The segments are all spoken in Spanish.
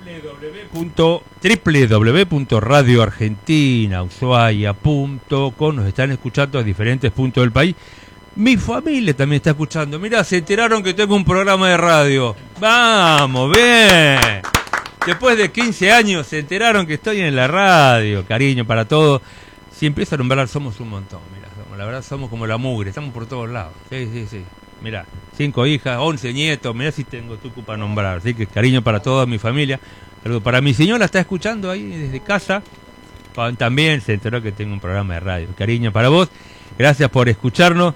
www.radioargentinaushuaia.com. Nos están escuchando a diferentes puntos del país. Mi familia también está escuchando. Mirá, se enteraron que tengo un programa de radio. ¡Vamos, bien! Después de 15 años se enteraron que estoy en la radio. Cariño para todos. Si empiezo a nombrar, somos un montón. Mirá, la verdad somos como la mugre. Estamos por todos lados. Sí. Mirá, 5 hijas, 11 nietos. Mirá si tengo tucu para nombrar. Así que cariño para toda mi familia. Saludos para mi señora, está escuchando ahí desde casa. También se enteró que tengo un programa de radio. Cariño para vos. Gracias por escucharnos.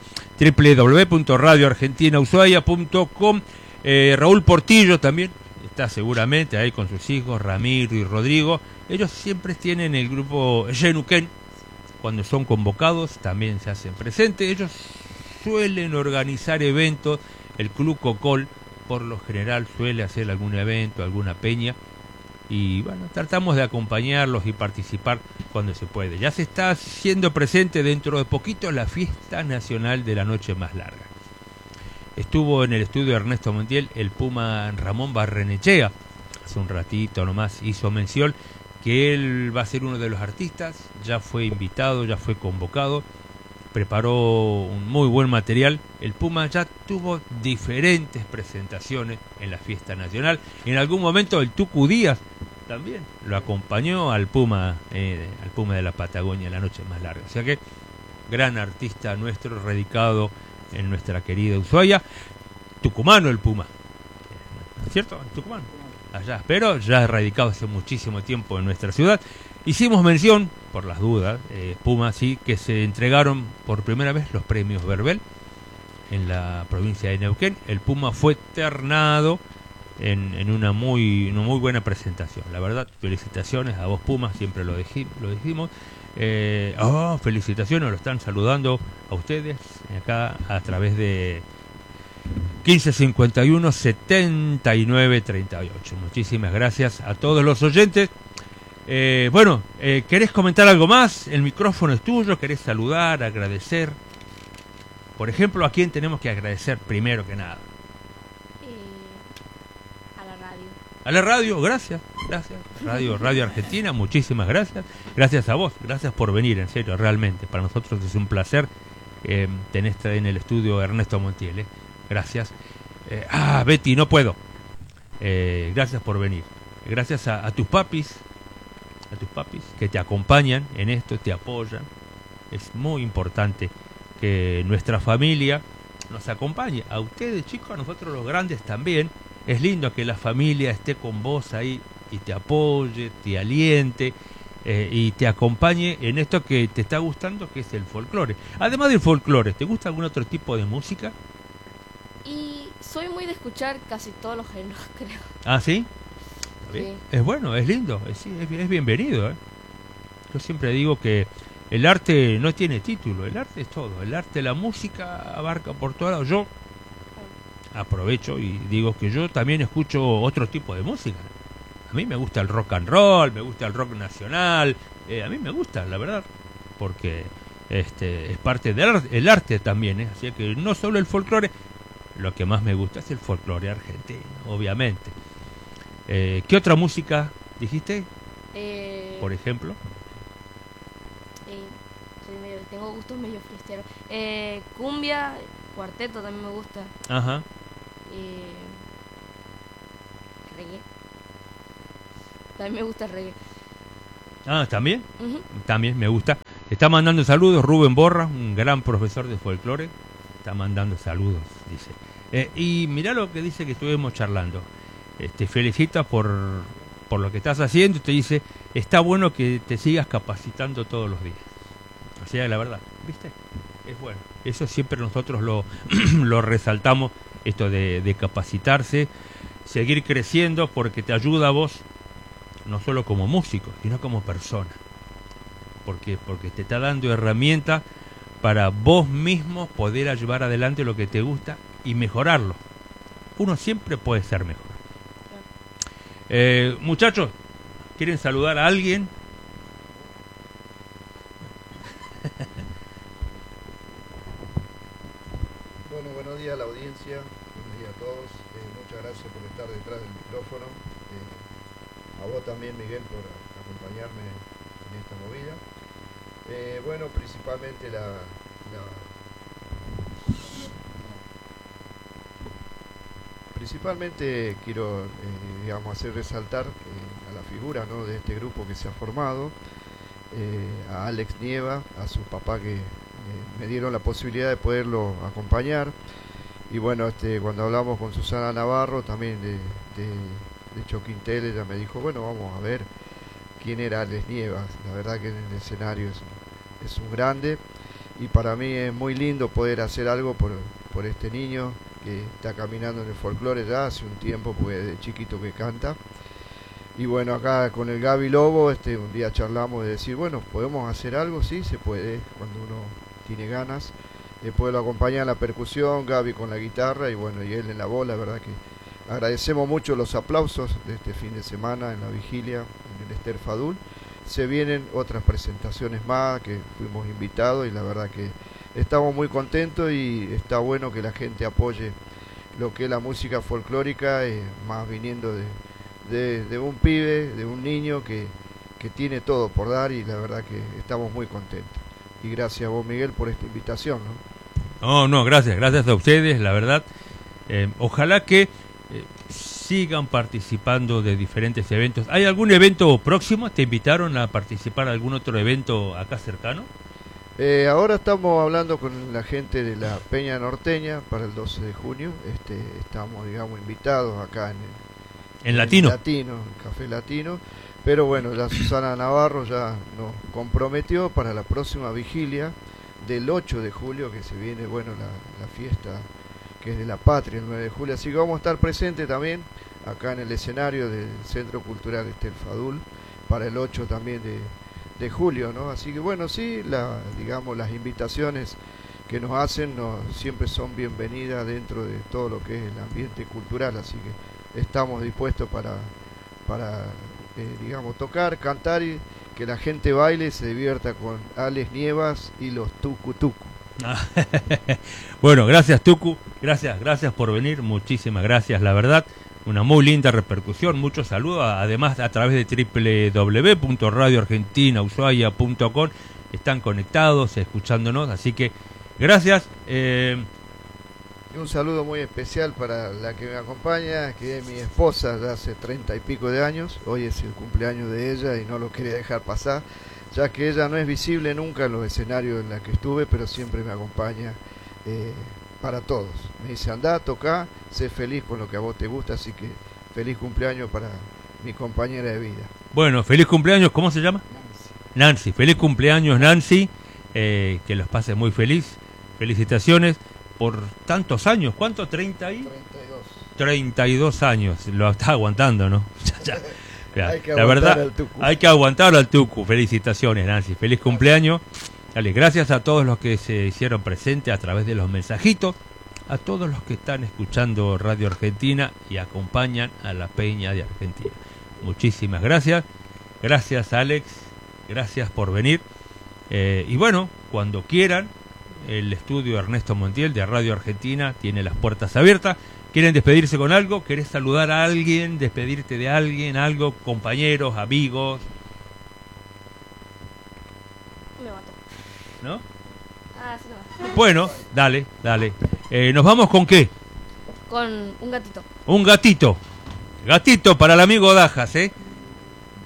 www.radioargentinaushuaia.com. Raúl Portillo también está seguramente ahí con sus hijos, Ramiro y Rodrigo. Ellos siempre tienen el grupo Yenuquén. Cuando son convocados también se hacen presentes. Ellos suelen organizar eventos. El Club Cocol por lo general suele hacer algún evento, alguna peña. Y bueno, tratamos de acompañarlos y participar cuando se puede. Ya se está haciendo presente dentro de poquito la fiesta nacional de la noche más larga. Estuvo en el estudio Ernesto Montiel el Puma Ramón Barrenechea. Hace un ratito nomás hizo mención que él va a ser uno de los artistas. Ya fue invitado, ya fue convocado. Preparó un muy buen material. El Puma ya tuvo diferentes presentaciones en la fiesta nacional. En algún momento el Tucu Díaz también lo acompañó al Puma de la Patagonia en la noche más larga. O sea que gran artista nuestro, radicado en nuestra querida Ushuaia. Tucumano el Puma, ¿cierto? Tucumano, allá, pero ya radicado hace muchísimo tiempo en nuestra ciudad. Hicimos mención, por las dudas, Puma, sí, que se entregaron por primera vez los premios Verbel en la provincia de Neuquén. El Puma fue ternado en una muy buena presentación. La verdad, felicitaciones a vos, Puma, siempre lo dijimos. Felicitaciones, lo están saludando a ustedes acá a través de 1551 79 38. Muchísimas gracias a todos los oyentes. ¿Querés comentar algo más? El micrófono es tuyo. ¿Querés saludar, agradecer? Por ejemplo, ¿a quién tenemos que agradecer primero que nada? A la radio. A la radio, gracias. Radio Argentina, muchísimas gracias. Gracias a vos, gracias por venir, en serio, realmente. Para nosotros es un placer tenerte en el estudio Ernesto Montiel. Gracias. Betty, no puedo. Gracias por venir. Gracias a tus papis. A tus papis que te acompañan en esto, te apoyan. Es muy importante que nuestra familia nos acompañe. A ustedes, chicos, a nosotros los grandes también. Es lindo que la familia esté con vos ahí y te apoye, te aliente y te acompañe en esto que te está gustando, que es el folclore. Además del folclore, ¿te gusta algún otro tipo de música? Y soy muy de escuchar casi todos los géneros, creo. ¿Ah, sí? Sí. Es bueno, es lindo, es bienvenido. Yo siempre digo que el arte no tiene título, el arte es todo. El arte, la música abarca por todos lados. Yo aprovecho y digo que yo también escucho otro tipo de música. A mí me gusta el rock and roll, me gusta el rock nacional, a mí me gusta, la verdad, porque es parte del arte también, así que no solo el folclore, lo que más me gusta es el folclore argentino, obviamente. ¿Qué otra música dijiste? Por ejemplo. Tengo gustos medio fiesteros. Cumbia, cuarteto también me gusta. Ajá. Reggae. También me gusta el reggae. Ah, ¿también? Uh-huh. También me gusta. Está mandando saludos Rubén Borra, un gran profesor de folclore. Está mandando saludos, dice. Y mirá lo que dice que estuvimos charlando. Te felicita por lo que estás haciendo y te dice, está bueno que te sigas capacitando todos los días. O sea, la verdad, ¿viste? Es bueno. Eso siempre nosotros lo resaltamos, esto de capacitarse, seguir creciendo, porque te ayuda a vos, no solo como músico, sino como persona. Porque te está dando herramientas para vos mismo poder llevar adelante lo que te gusta y mejorarlo. Uno siempre puede ser mejor. Muchachos, ¿quieren saludar a alguien? Bueno, buenos días a la audiencia, buenos días a todos. Muchas gracias por estar detrás del micrófono. a vos también, Miguel, por acompañarme en esta movida. Bueno, principalmente quiero digamos, hacer resaltar a la figura, ¿no?, de este grupo que se ha formado, a Alex Nieva, a su papá que me dieron la posibilidad de poderlo acompañar. Y bueno, cuando hablamos con Susana Navarro también de Choquintel, ella me dijo, bueno, vamos a ver quién era Alex Nieva. La verdad que en el escenario es un grande, y para mí es muy lindo poder hacer algo por este niño que está caminando en el folclore ya hace un tiempo, porque de chiquito que canta. Y bueno, acá con el Gaby Lobo, un día charlamos de decir, bueno, ¿podemos hacer algo? Sí, se puede, cuando uno tiene ganas. Después lo acompaña en la percusión, Gaby con la guitarra, y bueno, y él en la voz. La verdad que agradecemos mucho los aplausos de este fin de semana en la vigilia en el Ester Fadul. Se vienen otras presentaciones más que fuimos invitados, y la verdad que estamos muy contentos, y está bueno que la gente apoye lo que es la música folclórica, más viniendo de un pibe, de un niño que tiene todo por dar, y la verdad que estamos muy contentos. Y gracias a vos, Miguel, por esta invitación, ¿no? No, gracias a ustedes, la verdad. Ojalá que sigan participando de diferentes eventos. ¿Hay algún evento próximo? ¿Te invitaron a participar a algún otro evento acá cercano? Ahora estamos hablando con la gente de la Peña Norteña para el 12 de junio. Estamos, digamos, invitados acá en Latino, el Café Latino. Pero bueno, la Susana Navarro ya nos comprometió para la próxima vigilia del 8 de julio, que se viene, bueno, la fiesta que es de la patria, el 9 de julio. Así que vamos a estar presentes también acá en el escenario del Centro Cultural Ester Fadul para el 8 también de julio, ¿no? Así que bueno, sí, digamos, las invitaciones que nos hacen siempre son bienvenidas dentro de todo lo que es el ambiente cultural. Así que estamos dispuestos para digamos, tocar, cantar, y que la gente baile y se divierta con Alex Nievas y los Tucu Tucu. Bueno, gracias, Tucu, gracias por venir, muchísimas gracias, la verdad, una muy linda repercusión, muchos saludos, además a través de www.radioargentinaushuaia.com están conectados, escuchándonos, así que gracias. Y un saludo muy especial para la que me acompaña, que es mi esposa de hace 30 y pico de años. Hoy es el cumpleaños de ella y no lo quería dejar pasar, ya que ella no es visible nunca en los escenarios en los que estuve, pero siempre me acompaña para todos. Me dice, andá, toca, sé feliz con lo que a vos te gusta, así que feliz cumpleaños para mi compañera de vida. Bueno, feliz cumpleaños, ¿cómo se llama? Nancy, feliz cumpleaños, Nancy, que los pase muy feliz, felicitaciones por tantos años. ¿Cuánto? 32 años, lo está aguantando, ¿no? La verdad, hay que aguantar al Tucu. Felicitaciones, Nancy, feliz cumpleaños. Dale, gracias a todos los que se hicieron presentes a través de los mensajitos, a todos los que están escuchando Radio Argentina y acompañan a la Peña de Argentina. Muchísimas gracias. Gracias, Alex, gracias por venir. Y bueno, cuando quieran, el estudio Ernesto Montiel de Radio Argentina tiene las puertas abiertas. ¿Quieren despedirse con algo? ¿Querés saludar a alguien? ¿Despedirte de alguien? ¿Algo? ¿Compañeros? ¿Amigos? Me mato. ¿No? Sí, no. Bueno, dale. ¿Nos vamos con qué? Con un gatito. Un gatito. Gatito para el amigo Dajas, ¿eh?